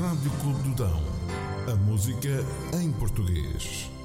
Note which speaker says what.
Speaker 1: Rádio Clube do Dão. A música em português.